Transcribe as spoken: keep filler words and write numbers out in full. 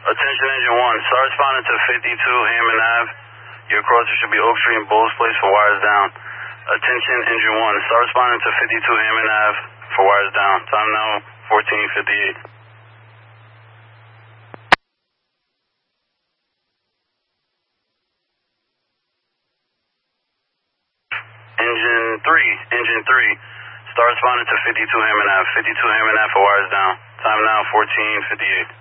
Attention engine one, start responding to fifty-two Hammond Ave. Your crosser should be Oak Street and Bulls Place for wires down. Attention engine one, start responding to fifty-two Hammond Ave for wires down. Time now fourteen fifty-eight. Engine three, engine three, start responding to fifty-two Hammond Ave. fifty-two Hammond Ave for wires down. Time now fourteen fifty-eight.